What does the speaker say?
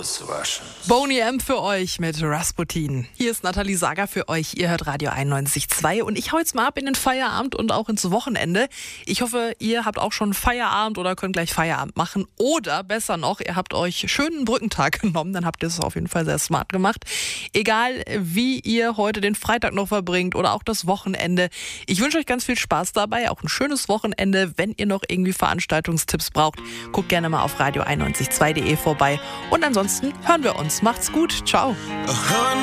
Boney M für euch mit Rasputin. Hier ist Nathalie Sager für euch. Ihr hört Radio 91.2 und ich hau jetzt mal ab in den Feierabend und auch ins Wochenende. Ich hoffe, ihr habt auch schon Feierabend oder könnt gleich Feierabend machen. Oder besser noch, ihr habt euch schönen Brückentag genommen. Dann habt ihr es auf jeden Fall sehr smart gemacht. Egal, wie ihr heute den Freitag noch verbringt oder auch das Wochenende. Ich wünsche euch ganz viel Spaß dabei. Auch ein schönes Wochenende. Wenn ihr noch irgendwie Veranstaltungstipps braucht, guckt gerne mal auf radio912.de vorbei. Und ansonsten hören wir uns. Macht's gut. Ciao.